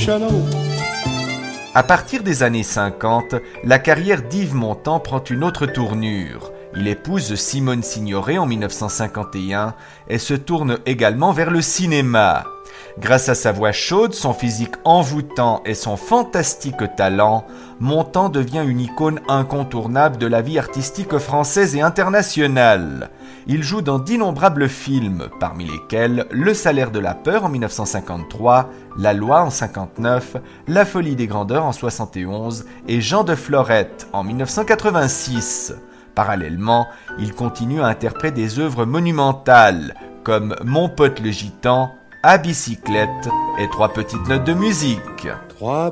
chalot. À partir des années 50, la carrière d'Yves Montand prend une autre tournure. Il épouse Simone Signoret en 1951 et se tourne également vers le cinéma. Grâce à sa voix chaude, son physique envoûtant et son fantastique talent, Montand devient une icône incontournable de la vie artistique française et internationale. Il joue dans d'innombrables films, parmi lesquels Le Salaire de la peur en 1953, La Loi en 1959, La folie des grandeurs en 1971 et Jean de Florette en 1986. Parallèlement, il continue à interpréter des œuvres monumentales comme Mon pote le gitan, À bicyclette et Trois petites notes de musique. Trois